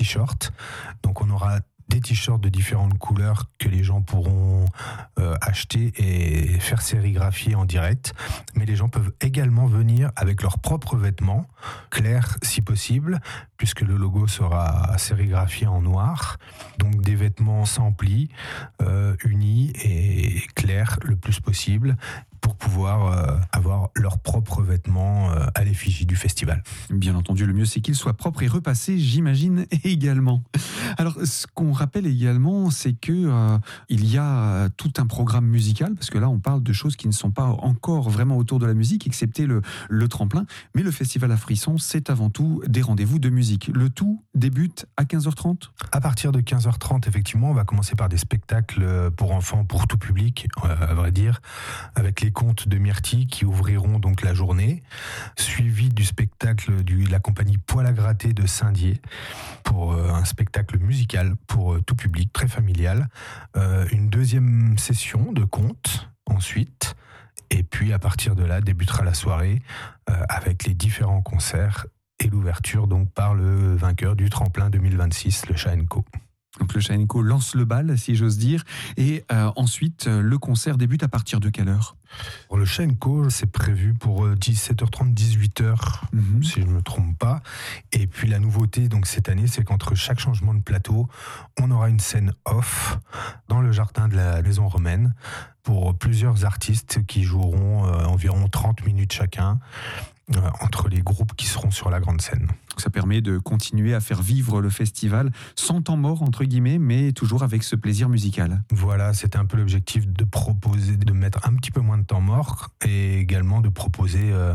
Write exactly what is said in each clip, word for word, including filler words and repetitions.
t-shirts. Donc on aura des t-shirts de différentes couleurs que les gens pourront euh, acheter et faire sérigraphier en direct. Mais les gens peuvent également venir avec leurs propres vêtements, clairs si possible, puisque le logo sera sérigraphié en noir. Donc des vêtements sans plis, euh, unis et clairs le plus possible, pour pouvoir euh, avoir leurs propres vêtements euh, à l'effigie du festival. Bien entendu, le mieux c'est qu'ils soient propres et repassés, j'imagine également. Alors, ce qu'on rappelle également, c'est que euh, il y a tout un programme musical, parce que là, on parle de choses qui ne sont pas encore vraiment autour de la musique, excepté le, le tremplin. Mais le festival à Frisson, c'est avant tout des rendez-vous de musique. Le tout débute à quinze heures trente. À partir de quinze heures trente, effectivement, on va commencer par des spectacles pour enfants, pour tout public, à vrai dire, avec les contes de Myrtille qui ouvriront donc la journée, suivi du spectacle de la compagnie Poil à gratter de Saint-Dié pour euh, un spectacle musical pour euh, tout public, très familial. Euh, une deuxième session de contes ensuite, et puis à partir de là débutera la soirée euh, avec les différents concerts et l'ouverture donc par le vainqueur du tremplin deux mille vingt-six, le Chat and Co. Donc le Chat and Co lance le bal, si j'ose dire, et euh, ensuite le concert débute à partir de quelle heure ? Pour le Chat and Co, c'est prévu pour dix-sept heures trente, dix-huit heures, mmh. si je ne me trompe pas. Et puis la nouveauté donc cette année, c'est qu'entre chaque changement de plateau, on aura une scène off dans le jardin de la Maison Romaine pour plusieurs artistes qui joueront euh, environ trente minutes chacun euh, entre les groupes qui seront sur la grande scène. Ça permet de continuer à faire vivre le festival sans temps mort, entre guillemets, mais toujours avec ce plaisir musical. Voilà, c'était un peu l'objectif de proposer, de mettre un petit peu moins de temps mort et également de proposer euh,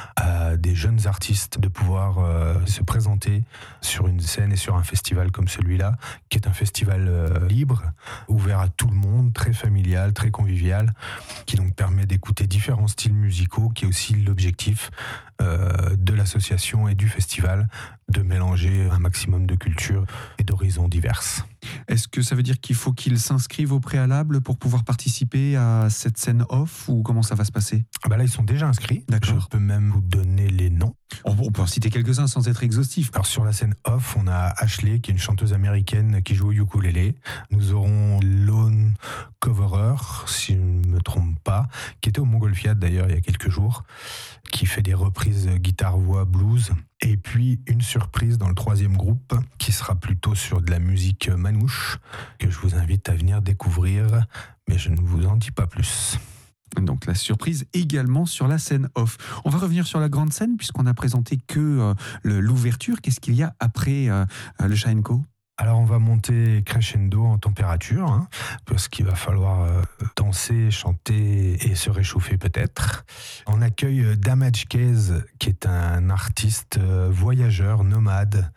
à des jeunes artistes de pouvoir euh, se présenter sur une scène et sur un festival comme celui-là, qui est un festival euh, libre, ouvert à tout le monde, très familial, très convivial, qui donc permet d'écouter différents styles musicaux, qui est aussi l'objectif euh, de l'association et du festival, de mélanger un maximum de cultures et d'horizons diverses. Est-ce que ça veut dire qu'il faut qu'ils s'inscrivent au préalable pour pouvoir participer à cette scène off, ou comment ça va se passer ? Ah bah là, ils sont déjà inscrits. D'accord. Je peux même vous donner les noms. On peut en citer quelques-uns sans être exhaustif. Alors sur la scène off, on a Ashley, qui est une chanteuse américaine qui joue au ukulélé. Nous aurons Lone Coverer, si je ne me trompe pas, qui était au Montgolfiade d'ailleurs il y a quelques jours, qui fait des reprises guitare-voix blues. Et puis une surprise dans le troisième groupe, qui sera plutôt sur de la musique manouche, que je vous invite à venir découvrir, mais je ne vous en dis pas plus. Donc la surprise également sur la scène off. On va revenir sur la grande scène, puisqu'on n'a présenté que euh, le, l'ouverture. Qu'est-ce qu'il y a après euh, le Chat and Co ? Alors on va monter crescendo en température, hein, parce qu'il va falloir euh, danser, chanter et se réchauffer peut-être. On accueille Damage Case, qui est un artiste euh, voyageur, nomade,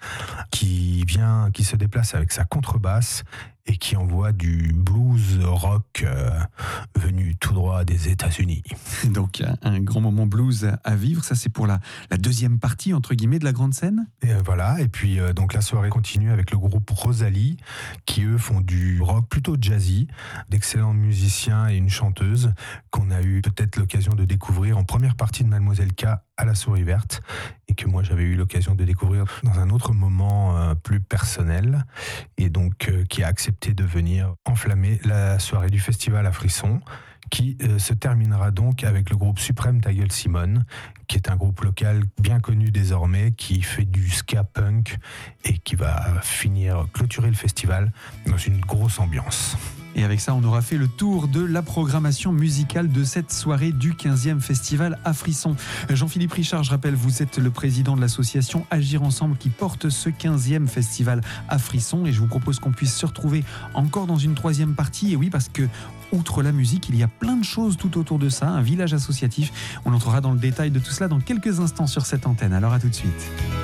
qui vient, qui se déplace avec sa contrebasse et qui envoie du blues rock euh, venu tout droit des États-Unis. Donc un grand moment blues à vivre, ça c'est pour la, la deuxième partie entre guillemets de la grande scène. Et euh, voilà, et puis euh, donc la soirée continue avec le groupe Rosalie, qui eux font du rock plutôt jazzy, d'excellents musiciens et une chanteuse qu'on a eu peut-être l'occasion de découvrir en première partie de Mademoiselle K à la Souris Verte, et que moi j'avais eu l'occasion de découvrir dans un autre moment euh, plus personnel, et donc euh, qui a accepté de venir enflammer la soirée du festival à Frisson, qui euh, se terminera donc avec le groupe Suprême Ta Gueule Simone, qui est un groupe local bien connu désormais, qui fait du ska punk et qui va finir, clôturer le festival dans une grosse ambiance. Et avec ça, on aura fait le tour de la programmation musicale de cette soirée du quinzième festival à Frisson. Jean-Philippe Richard, je rappelle, vous êtes le président de l'association Agir Ensemble qui porte ce quinzième festival à Frisson, et je vous propose qu'on puisse se retrouver encore dans une troisième partie. Et oui, parce que outre la musique, il y a plein de choses tout autour de ça, un village associatif. On entrera dans le détail de tout cela dans quelques instants sur cette antenne. Alors à tout de suite.